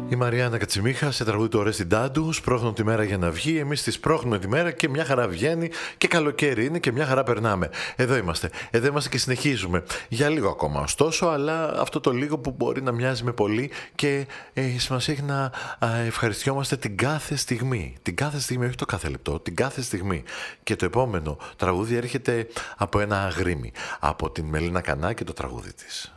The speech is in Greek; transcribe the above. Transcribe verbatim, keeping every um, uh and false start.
Η Μαριάννα Κατσιμίχα σε τραγούδι του Ορέστη Ντάντου. Σπρώχνουν τη μέρα για να βγει. Εμείς τη σπρώχνουμε τη μέρα και μια χαρά βγαίνει. Και καλοκαίρι είναι και μια χαρά περνάμε. Εδώ είμαστε. Εδώ είμαστε και συνεχίζουμε. Για λίγο ακόμα ωστόσο, αλλά αυτό το λίγο που μπορεί να μοιάζει με πολύ και ε, σημασία έχει να α, ευχαριστιόμαστε την κάθε στιγμή. Την κάθε στιγμή, όχι το κάθε λεπτό, την κάθε στιγμή. Και το επόμενο τραγούδι έρχεται από ένα αγρίμι. Από την Μελίνα Κανά και το τραγούδι της.